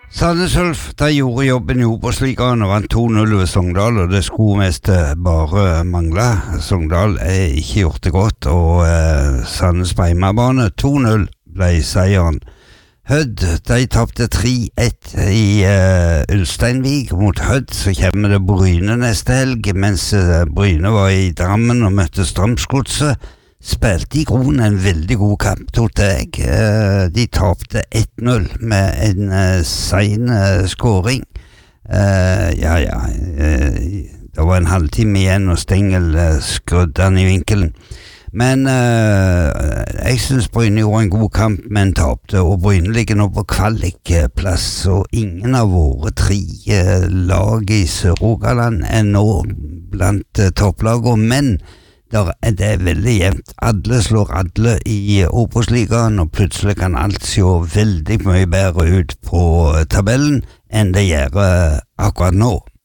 Sandnes Ulf, de gjorde jobben i Obos-ligaen og vant 2-0 ved Sogndal, og det skulle mest bare mangle. Sogndal ikke gjort det godt, og Sandnes på hjemmebane 2-0 ble seieren. Hødd, de tapte 3-1 i Ulsteinvik mot Hødd, så kommer det Bryne neste helg, mens Bryne var i Drammen og møtte Strømsgodset. Spilte i grunnen en veldig god kamp, trodde jeg. De tapte 1-0 med en sen skåring. Det var en halvtime igjen, og Stengel skrudde han i vinkelen. Men jeg synes Bryne gjorde en god kamp, men tapte, og Bryne ligger nå på kvalikplass, og ingen av våre 3 lag i Sør-Rogaland nå blant topplagene, men det veldig jevnt. Alle slår alle i Obos-ligaen, og plutselig kan alt se veldig mye bedre ut på tabellen enn det gjør akkurat nå.